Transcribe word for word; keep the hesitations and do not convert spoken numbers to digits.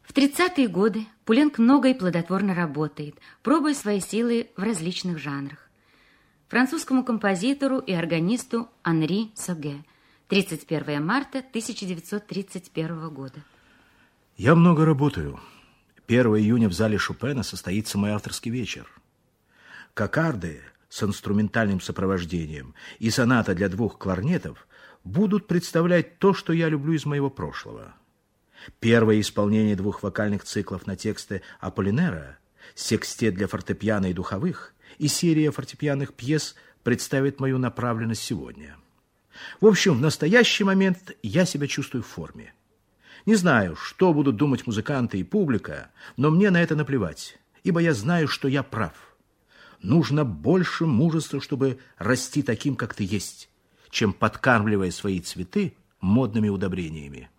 В тридцатые годы Пуленк много и плодотворно работает, пробуя свои силы в различных жанрах. Французскому композитору и органисту Анри Соге. тридцать первое марта тысяча девятьсот тридцать первого года. Я много работаю. первого июня в зале Шопена состоится мой авторский вечер. Кокарды с инструментальным сопровождением и соната для двух кларнетов будут представлять то, что я люблю из моего прошлого. Первое исполнение двух вокальных циклов на тексты Аполлинера, секстет для фортепиано и духовых и серия фортепианных пьес представит мою направленность сегодня. В общем, в настоящий момент я себя чувствую в форме. Не знаю, что будут думать музыканты и публика, но мне на это наплевать, ибо я знаю, что я прав. Нужно больше мужества, чтобы расти таким, как ты есть, чем подкармливая свои цветы модными удобрениями.